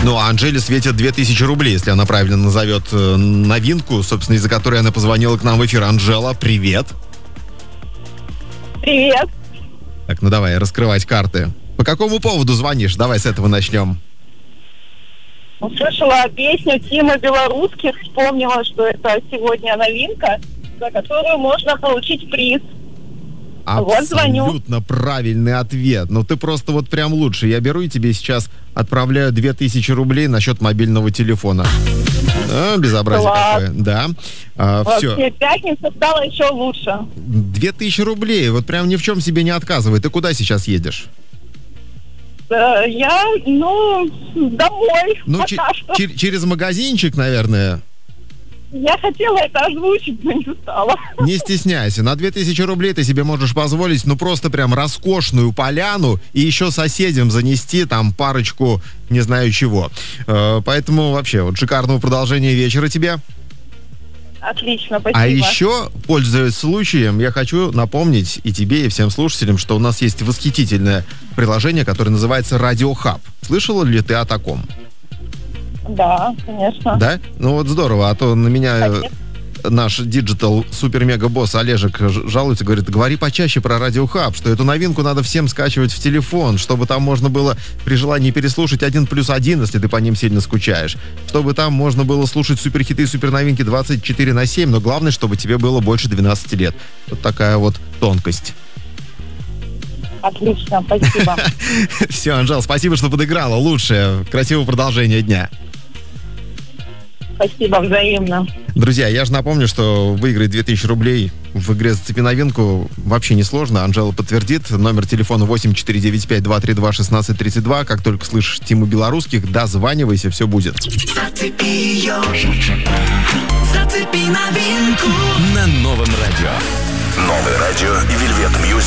Ну, а Анжеле светит 2000 рублей, если она правильно назовет новинку, собственно, из-за которой она позвонила к нам в эфир. Анжела, привет. Привет. Так, ну давай, раскрывать карты. По какому поводу звонишь? Давай с этого начнем. Услышала песню Тимы Белорусских, вспомнила, что это сегодня новинка, за которую можно получить приз. Вот звоню. Абсолютно правильный ответ. Ну ты просто вот прям лучше. Я беру и тебе сейчас отправляю 2000 рублей на счет мобильного телефона. Безобразие какое. Да. Все. Вообще, пятница стала еще лучше. 2000 рублей. Вот прям ни в чем себе не отказывай. Ты куда сейчас едешь? Я, домой. Ну, через магазинчик, наверное. Я хотела это озвучить, но не стала. Не стесняйся. На 2000 рублей ты себе можешь позволить, просто прям роскошную поляну и еще соседям занести там парочку не знаю чего. Поэтому вообще вот шикарного продолжения вечера тебе. Отлично, спасибо. А еще, пользуясь случаем, я хочу напомнить и тебе, и всем слушателям, что у нас есть восхитительное приложение, которое называется Radio Hub. Слышала ли ты о таком? Да, конечно. Да? Ну вот здорово, а то на меня Конечно. наш диджитал супер-мега-босс Олежек жалуется, говорит, говори почаще про Radio Hub, что эту новинку надо всем скачивать в телефон, чтобы там можно было при желании переслушать 1+1, если ты по ним сильно скучаешь, чтобы там можно было слушать суперхиты и суперновинки 24/7, но главное, чтобы тебе было больше 12 лет. Вот такая вот тонкость. Отлично, спасибо. Все, Анжел, спасибо, что подыграла. Лучшее. Красивого продолжения дня. Спасибо, взаимно. Друзья, я же напомню, что выиграть 2000 рублей в игре «Зацепи новинку» вообще несложно. Анжела подтвердит. Номер телефона 8495-232-1632. Как только слышишь Тиму Белорусских, дозванивайся, все будет. Зацепи ее. Зацепи новинку. На новом радио. Новое радио и Velvet Music